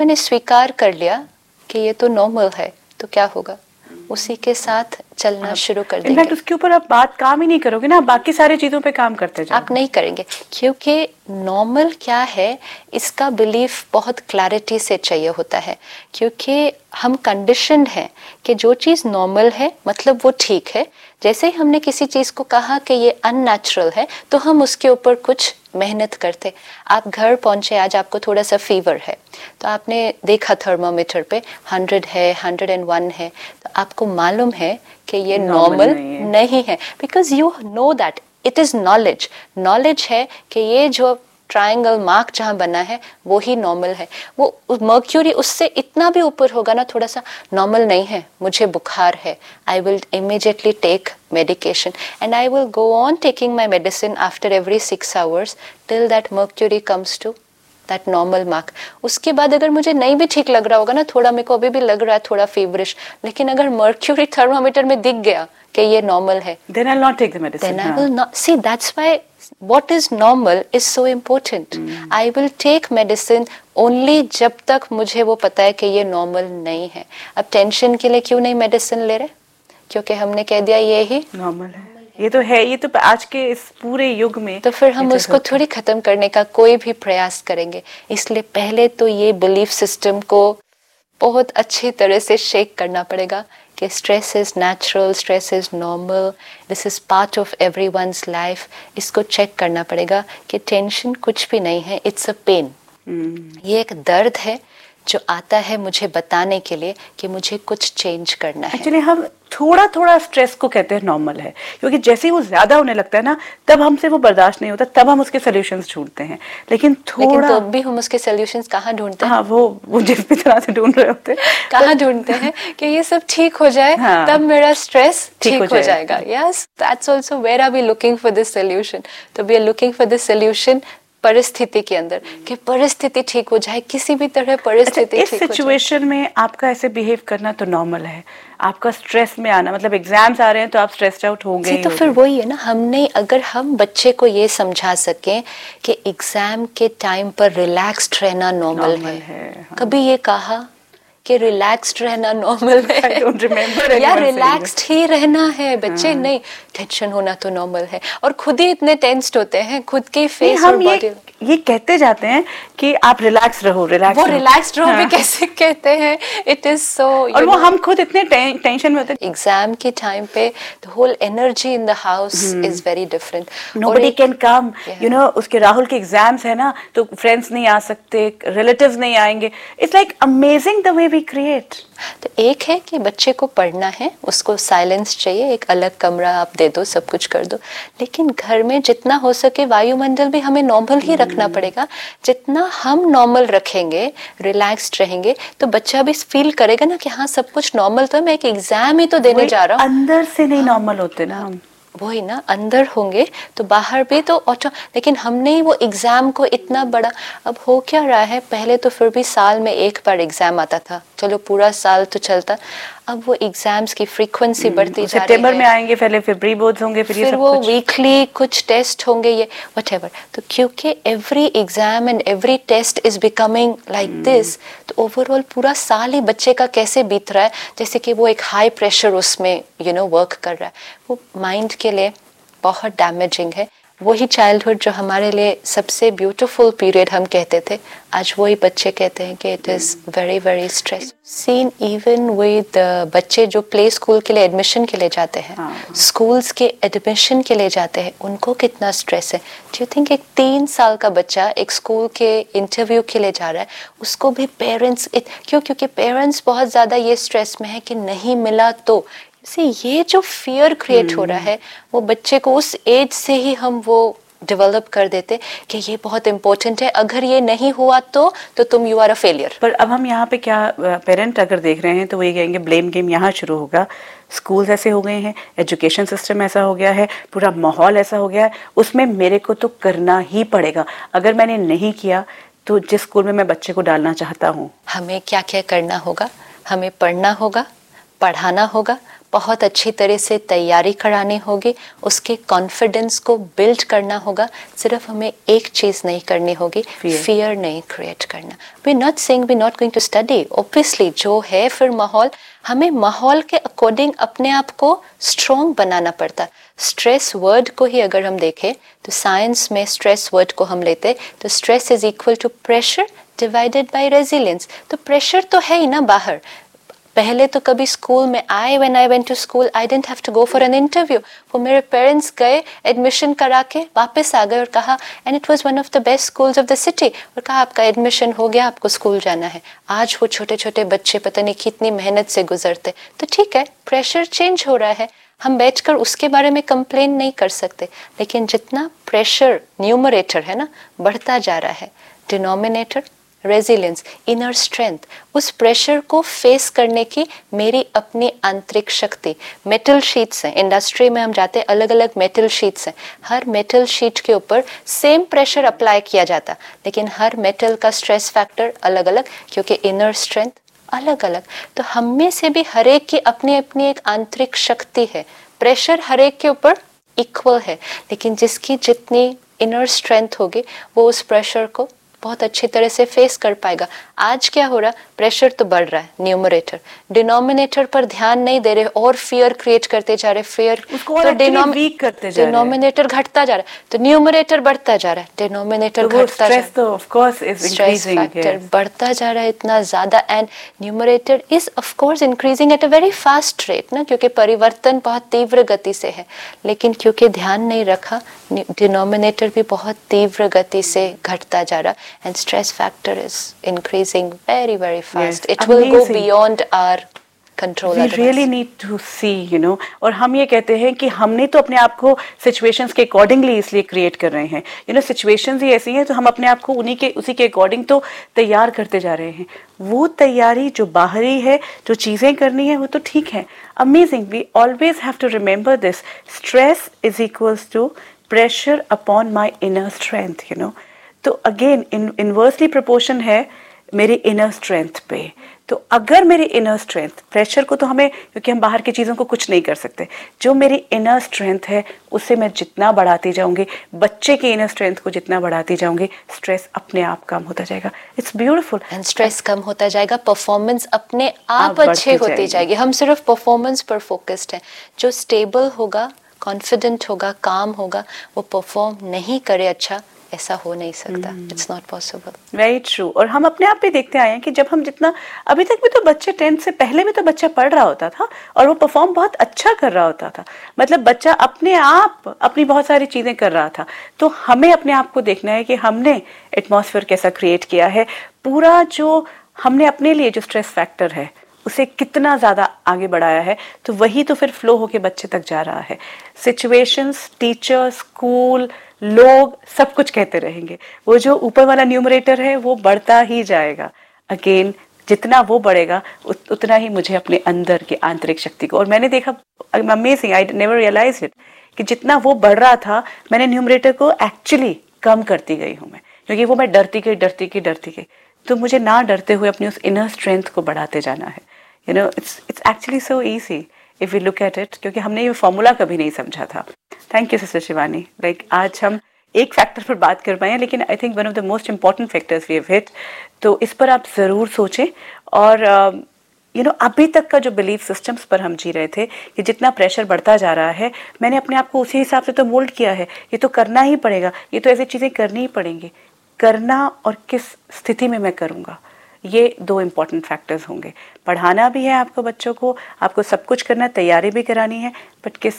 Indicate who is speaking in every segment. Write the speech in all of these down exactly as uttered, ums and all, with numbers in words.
Speaker 1: मैंने स्वीकार कर लिया कि ये तो नॉर्मल है, तो क्या होगा, उसी के साथ चलना शुरू कर देंगे।
Speaker 2: इनफैक्ट उसके ऊपर आप बात काम ही नहीं करोगे ना, बाकी सारी चीजों पे काम करते जाओगे।
Speaker 1: आप नहीं करेंगे, क्योंकि नॉर्मल क्या है इसका बिलीफ बहुत क्लैरिटी से चाहिए होता है। क्योंकि हम कंडीशनड हैं कि जो चीज़ नॉर्मल है मतलब वो ठीक है। जैसे ही हमने किसी चीज़ को कहा कि ये अननेचुरल है तो हम उसके ऊपर कुछ मेहनत करते। आप घर पहुंचे, आज आपको थोड़ा सा फीवर है, तो आपने देखा थर्मामीटर पे हंड्रेड है, हंड्रेड एंड वन है, तो आपको मालूम है कि ये नॉर्मल नहीं, नहीं है, because you know that it is knowledge. Knowledge है कि ये जो ट्रायंगल मार्क जहाँ बना है वो ही नॉर्मल है। वो मर्क्यूरी उससे इतना भी ऊपर होगा ना, थोड़ा सा नॉर्मल नहीं है, मुझे बुखार है, I will immediately take medication and I will go on taking my medicine after every six hours till that mercury comes to that normal mark. उसके बाद अगर मुझे नहीं भी ठीक लग रहा होगा ना, थोड़ा मेरे को अभी भी लग रहा है थोड़ा फीवरिश, लेकिन अगर mercury थर्मामीटर में दिख गया कि ये नॉर्मल है,
Speaker 2: then I'll not take the medicine.
Speaker 1: Then I will not. See, that's why what is normal is so important. Mm. I will take medicine only जब तक मुझे वो पता है कि ये नॉर्मल नहीं है। अब टेंशन के लिए क्यों नहीं मेडिसिन ले रहे? क्योंकि हमने कह दिया ये ही
Speaker 2: नॉर्मल है, ये तो है, ये तो आज के इस पूरे युग में,
Speaker 1: तो फिर हम उसको थोड़ी खत्म करने का कोई भी प्रयास करेंगे। इसलिए पहले तो ये बिलीफ सिस्टम को बहुत अच्छी तरह से शेक करना पड़ेगा कि stress is natural, stress is normal, this is part of everyone's life. इसको चेक करना पड़ेगा कि टेंशन कुछ भी नहीं है, इट्स अ पेन। ये एक दर्द है जो आता है मुझे बताने के लिए कि मुझे कुछ चेंज करना है।
Speaker 2: एक्चुअली हम थोड़ा थोड़ा स्ट्रेस को कहते हैं नॉर्मल है, क्योंकि जैसे ही वो ज्यादा होने लगता है ना, तब हमसे वो बर्दाश्त नहीं होता, तब हम उसके सॉल्यूशंस ढूंढते हैं। लेकिन थोड़ा
Speaker 1: लेकिन तो भी हम उसके सॉल्यूशंस कहाँ ढूंढते हैं?
Speaker 2: हाँ, वो वो जिस भी तरह से ढूंढ रहे होते हैं
Speaker 1: कहाँ ढूंढते हैं कि ये सब ठीक हो जाए, हाँ, तब मेरा स्ट्रेस ठीक हो, हो जाएगा। Yes, that's also where are we looking for this solution. तो we are looking for this solution परिस्थिति के अंदर, कि परिस्थिति ठीक हो जाए, किसी भी तरह परिस्थिति
Speaker 2: अच्छा, इस सिचुएशन में आपका ऐसे बिहेव करना तो नॉर्मल है। आपका स्ट्रेस में आना, मतलब एग्जाम्स आ रहे हैं तो आप स्ट्रेस्ड आउट होंगे ही।
Speaker 1: तो फिर वही है ना, हमने अगर हम बच्चे को ये समझा सकें कि एग्जाम के टाइम पर रिलैक्स्ड रहना नॉर्मल है, है हाँ। कभी ये कहा कि रिलैक्स्ड रहना नॉर्मल है? I don't remember या रिलैक्स्ड ही रहना है बच्चे, हाँ। नहीं, टेंशन होना तो नॉर्मल है, और खुद ही इतने टेंस्ड होते हैं, खुद के फेस और बॉडी।
Speaker 2: ये कहते जाते हैं कि आप रिलैक्स रहो, रिलैक्स
Speaker 1: वो रिलैक्स्ड रहो भी कैसे कहते हैं? इट इज सो,
Speaker 2: और वो हम खुद इतने टेंशन में होते हैं।
Speaker 1: एग्जाम के टाइम पे the whole energy in the house is very different,
Speaker 2: nobody can come, you know. उसके राहुल के एग्जाम्स है ना, तो फ्रेंड्स नहीं आ सकते, रिलेटिव्स नहीं आएंगे। It's like amazing the way we create.
Speaker 1: तो एक है कि बच्चे को पढ़ना है, उसको साइलेंस चाहिए, एक अलग कमरा आप दे दो, सब कुछ कर दो, लेकिन घर में जितना हो सके वायुमंडल भी हमें नॉर्मल ही रखना पड़ेगा। जितना हम नॉर्मल रखेंगे, रिलैक्स्ड रहेंगे, तो बच्चा भी फील करेगा ना कि हाँ सब कुछ नॉर्मल, तो मैं एक एग्जाम ही तो देने जा रहा हूँ।
Speaker 2: अंदर से नहीं नॉर्मल होते ना हम,
Speaker 1: वही ना, अंदर होंगे तो बाहर भी तो ऑटो। लेकिन हमने ही वो एग्जाम को इतना बड़ा, अब हो क्या रहा है, पहले तो फिर भी साल में एक बार एग्जाम आता था, चलो पूरा साल तो चलता, अब वो एग्जाम्स की फ्रीक्वेंसी बढ़ती जा रही है।
Speaker 2: सितंबर में आएंगे, पहले फिर प्री बोर्ड्स होंगे, फिर,
Speaker 1: फिर
Speaker 2: ये सब
Speaker 1: वो
Speaker 2: कुछ।
Speaker 1: वीकली कुछ टेस्ट होंगे, ये व्हाटएवर। तो क्योंकि every exam and every test is becoming like this, तो ओवरऑल पूरा साल ही बच्चे का कैसे बीत रहा है, जैसे कि वो एक हाई प्रेशर उसमें यू नो वर्क कर रहा है। वो माइंड के लिए बहुत डैमेजिंग है। वही चाइल्डहुड जो हमारे लिए सबसे ब्यूटीफुल पीरियड हम कहते थे, आज वही बच्चे कहते हैं कि it is very very stress. Scene even with बच्चे जो प्ले स्कूल के लिए एडमिशन के लिए जाते हैं, हाँ। स्कूल्स के एडमिशन के लिए जाते हैं, उनको कितना स्ट्रेस है। डू यू थिंक एक तीन साल का बच्चा एक स्कूल के इंटरव्यू के लिए जा रहा है, उसको भी पेरेंट्स क्यों? क्योंकि पेरेंट्स बहुत ज़्यादा ये स्ट्रेस में है कि नहीं मिला तो। से ये जो फियर क्रिएट हो रहा है, वो बच्चे को उस एज से ही हम वो डेवलप कर देते कि ये बहुत इंपॉर्टेंट है, अगर ये नहीं हुआ तो तो तुम यू आर अ फेलियर।
Speaker 2: पर अब हम यहाँ पे क्या, पेरेंट अगर देख रहे हैं तो वो ये कहेंगे ब्लेम गेम यहाँ शुरू होगा। स्कूल्स ऐसे हो गए हैं, एजुकेशन सिस्टम ऐसा हो गया है, पूरा माहौल ऐसा हो गया है, उसमें मेरे को तो करना ही पड़ेगा। अगर मैंने नहीं किया तो जिस स्कूल में मैं बच्चे को डालना चाहता हूँ,
Speaker 1: हमें क्या क्या करना होगा? हमें पढ़ना होगा, पढ़ाना होगा, बहुत अच्छी तरह से तैयारी करानी होगी, उसके कॉन्फिडेंस को बिल्ड करना होगा। सिर्फ हमें एक चीज़ नहीं करनी होगी, फियर नहीं क्रिएट करना। We not saying we not going to study, obviously जो है फिर माहौल, हमें माहौल के अकॉर्डिंग अपने आप को स्ट्रॉन्ग बनाना पड़ता। स्ट्रेस वर्ड को ही अगर हम देखें तो साइंस में स्ट्रेस वर्ड को हम लेते तो stress is equal to pressure divided by resilience. तो प्रेशर तो है ही ना बाहर। पहले तो कभी स्कूल में I when I went to school I didn't have to go for an interview. वो मेरे पेरेंट्स गए, एडमिशन करा के वापस आ गए और कहा, and it was one of the best schools of the city, और कहा आपका एडमिशन हो गया, आपको स्कूल जाना है। आज वो छोटे छोटे बच्चे पता नहीं कितनी मेहनत से गुजरते। तो ठीक है, प्रेशर चेंज हो रहा है, हम बैठकर उसके बारे में कंप्लेन नहीं कर सकते, लेकिन जितना प्रेशर न्यूमरेटर है ना बढ़ता जा रहा है, डिनोमिनेटर रेजिलियंस, इनर स्ट्रेंथ, उस प्रेशर को फेस करने की मेरी अपनी आंतरिक शक्ति। मेटल शीट्स हैं, इंडस्ट्री में हम जाते हैं, अलग अलग मेटल शीट्स हैं, हर मेटल शीट के ऊपर सेम प्रेशर अप्लाई किया जाता, लेकिन हर मेटल का स्ट्रेस फैक्टर अलग अलग, क्योंकि इनर स्ट्रेंथ अलग अलग। तो हम में से भी हर एक की अपनी अपनी एक आंतरिक शक्ति है। प्रेशर हर एक के ऊपर इक्वल है, लेकिन जिसकी जितनी इनर स्ट्रेंथ होगी वो उस प्रेशर को बहुत अच्छी तरह से फेस कर पाएगा। आज क्या हो रहा, प्रेशर तो बढ़ रहा है, न्यूमरेटर, डिनोमिनेटर पर ध्यान नहीं दे रहे और फियर क्रिएट करते जा रहे, फियर तो डिनोमिनेटर घटता जा रहा है, तो न्यूमरेटर बढ़ता जा रहा है, डिनोमिनेटर घटता जा रहा है,
Speaker 2: of course is increasing,
Speaker 1: factor बढ़ता जा रहा है इतना ज्यादा, and numerator is of course increasing at a very fast rate ना, क्योंकि परिवर्तन बहुत तीव्र गति से है, लेकिन क्योंकि ध्यान नहीं रखा डिनोमिनेटर भी बहुत तीव्र गति से घटता जा रहा, and stress factor is increasing very very fast.
Speaker 2: Yes,
Speaker 1: it will
Speaker 2: amazing.
Speaker 1: go beyond our control.
Speaker 2: We really need to see, you know, और हम ये कहते हैं कि हमने तो अपने आप को situations के accordingly इसलिए create कर रहे हैं, you know, situations ही ऐसी हैं तो हम अपने आप को उन्हीं के उसी के according तो तैयार करते जा रहे हैं। वो तैयारी जो बाहरी है, जो चीज़ें करनी है, वो तो ठीक है, amazing. We always have to remember this. Stress is equals to pressure upon my inner strength, you know. तो अगेन इन इनवर्सली प्रोपोर्शन है मेरी इनर स्ट्रेंथ पे। तो अगर मेरी इनर स्ट्रेंथ, प्रेशर को तो हमें, क्योंकि हम बाहर की चीज़ों को कुछ नहीं कर सकते, जो मेरी इनर स्ट्रेंथ है उसे मैं जितना बढ़ाती जाऊंगी, बच्चे की इनर स्ट्रेंथ को जितना बढ़ाती जाऊंगी, स्ट्रेस अपने आप कम होता जाएगा। इट्स ब्यूटीफुल,
Speaker 1: एंड स्ट्रेस कम होता जाएगा, परफॉर्मेंस अपने आप अच्छे होती जाएगी। हम सिर्फ परफॉर्मेंस पर फोकस्ड हैं। जो स्टेबल होगा, कॉन्फिडेंट होगा, काम होगा, वो परफॉर्म नहीं करे अच्छा, ऐसा हो नहीं सकता। It's not possible.
Speaker 2: Very true. और हम अपने आप भी देखते आए हैं कि जब हम जितना, अभी तक भी तो बच्चे टेंथ से पहले भी तो बच्चा पढ़ रहा होता था और वो परफॉर्म बहुत अच्छा कर रहा होता था, मतलब बच्चा अपने आप अपनी बहुत सारी चीज़ें कर रहा था। तो हमें अपने आप को देखना है कि हमने एटमॉस्फेयर कैसा क्रिएट किया है, पूरा जो हमने अपने लिए जो स्ट्रेस फैक्टर है उसे कितना ज़्यादा आगे बढ़ाया है, तो वही तो फिर फ्लो होके बच्चे तक जा रहा है। सिचुएशंस, टीचर, स्कूल, लोग सब कुछ कहते रहेंगे, वो जो ऊपर वाला न्यूमरेटर है वो बढ़ता ही जाएगा। अगेन जितना वो बढ़ेगा उत, उतना ही मुझे अपने अंदर की आंतरिक शक्ति को, और मैंने देखा, amazing, I never realise it, कि जितना वो बढ़ रहा था मैंने न्यूमरेटर को एक्चुअली कम करती गई हूँ मैं, क्योंकि वो मैं डरती गई डरती गई डरती गई तो मुझे ना डरते हुए अपनी उस इनर स्ट्रेंथ को बढ़ाते जाना है। You know, it's it's actually so easy if you look at it, क्योंकि हमने ये फॉर्मूला कभी नहीं समझा था। Thank you sister Shivani. Like आज हम एक फैक्टर पर बात कर पाए हैं, लेकिन I think one of the most important factors we have hit, तो इस पर आप ज़रूर सोचें। और यू नो, अभी तक का जो बिलीफ सिस्टम्स पर हम जी रहे थे कि जितना प्रेशर बढ़ता जा रहा है, मैंने अपने आप को उसी हिसाब से तो मोल्ड किया है, ये तो करना ही पड़ेगा, ये तो ऐसी चीज़ें करनी ही पड़ेंगी। करना और किस स्थिति में मैं करूँगा, ये दो इम्पॉर्टेंट फैक्टर्स होंगे। पढ़ाना भी है आपको, बच्चों को आपको सब कुछ करना, तैयारी भी करानी है, बट किस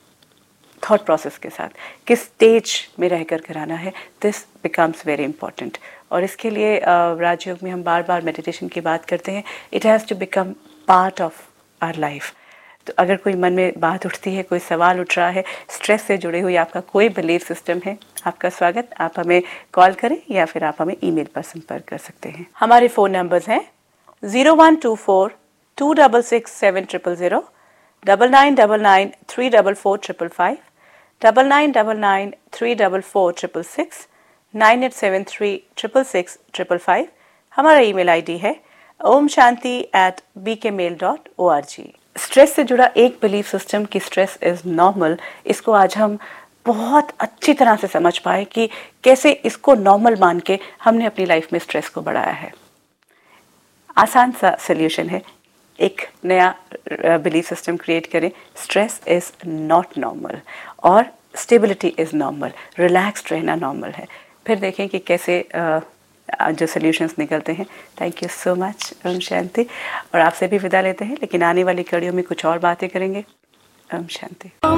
Speaker 2: थॉट प्रोसेस के साथ, किस स्टेज में रहकर कराना है, दिस बिकम्स वेरी इंपॉर्टेंट। और इसके लिए राजयोग में हम बार बार मेडिटेशन की बात करते हैं, it has to become part of our life. तो अगर कोई मन में बात उठती है, कोई सवाल उठ रहा है, स्ट्रेस से जुड़े हुए आपका कोई बिलीफ सिस्टम है, आपका स्वागत, आप हमें कॉल करें या फिर आप हमें ईमेल पर संपर्क कर सकते हैं। हमारे फ़ोन नंबर्स हैं zero one two four to double six seven triple zero, double nine double nine three double four triple five, double nine double nine three double four triple six, nine eight seven three triple six triple five. हमारा email ID है Om Shanti eight B के mail dot O R G. Stress से जुड़ा एक belief system कि stress is normal, इसको आज हम बहुत अच्छी तरह से समझ पाए कि कैसे इसको नॉर्मल मान के हमने अपनी लाइफ में स्ट्रेस को बढ़ाया है। आसान सा सोल्यूशन है, एक नया बिलीफ सिस्टम क्रिएट करें, स्ट्रेस इज़ नॉट नॉर्मल और स्टेबिलिटी इज़ नॉर्मल, रिलैक्स्ड रहना नॉर्मल है। फिर देखें कि कैसे uh, जो सोल्यूशंस निकलते हैं। Thank you so much. Om Shanti. और आपसे भी विदा लेते हैं, लेकिन आने वाली कड़ियों में कुछ और बातें करेंगे। ओम शांति।